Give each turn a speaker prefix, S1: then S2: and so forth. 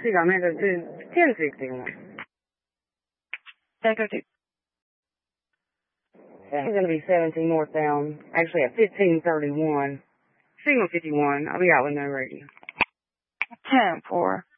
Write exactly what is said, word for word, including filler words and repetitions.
S1: she got me to ten sixty-one.
S2: Echo two.
S1: It's going to be seventeen northbound, actually at fifteen thirty-one. Signal fifty-one. I'll be out with no radio.
S2: ten four.